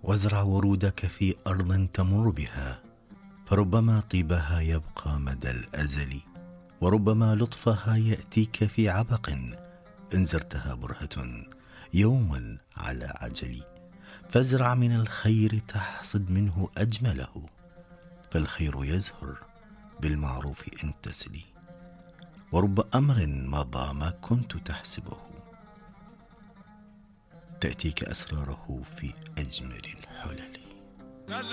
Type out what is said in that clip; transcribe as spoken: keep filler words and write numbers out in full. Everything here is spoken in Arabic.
وازرع ورودك في أرض تمر بها، فربما طيبها يبقى مدى الأزل، وربما لطفها يأتيك في عبق، إن زرتها برهة يوما على عجل. فازرع من الخير تحصد منه أجمله، فالخير يزهر بالمعروف إن تسلي. ورب أمر مضى ما كنت تحسبه، تأتيك أسراره في أجمل الحلل.